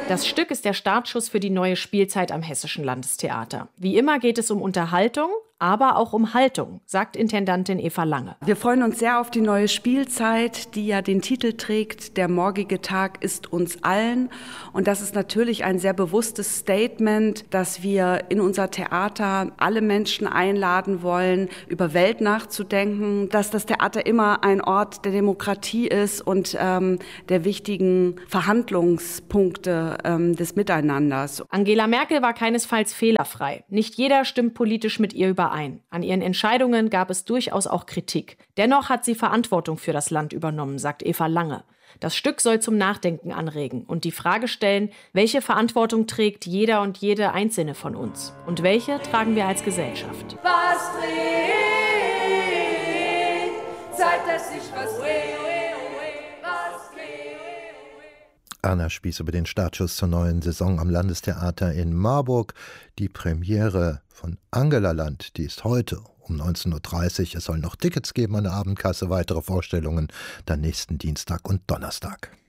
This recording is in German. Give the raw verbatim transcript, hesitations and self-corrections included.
Das Stück ist der Startschuss für die neue Spielzeit am Hessischen Landestheater. Wie immer geht es um Unterhaltung, aber auch um Haltung, sagt Intendantin Eva Lange. Wir freuen uns sehr auf die neue Spielzeit, die ja den Titel trägt, Der morgige Tag ist uns allen. Und das ist natürlich ein sehr bewusstes Statement, dass wir in unser Theater alle Menschen einladen wollen, über Welt nachzudenken, dass das Theater immer ein Ort der Demokratie ist und ähm, der wichtigen Verhandlungspunkte ähm, des Miteinanders. Angela Merkel war keinesfalls fehlerfrei. Nicht jeder stimmt politisch mit ihr überein. An ihren Entscheidungen gab es durchaus auch Kritik. Dennoch hat sie Verantwortung für das Land übernommen, sagt Eva Lange. Das Stück soll zum Nachdenken anregen und die Frage stellen, welche Verantwortung trägt jeder und jede Einzelne von uns? Und welche tragen wir als Gesellschaft? Was dreht? Zeit, dass sich was dreht. Anna Spieß über den Startschuss zur neuen Saison am Landestheater in Marburg. Die Premiere von Angela-Land, die ist heute um neunzehn Uhr dreißig. Es soll noch Tickets geben an der Abendkasse, weitere Vorstellungen dann nächsten Dienstag und Donnerstag.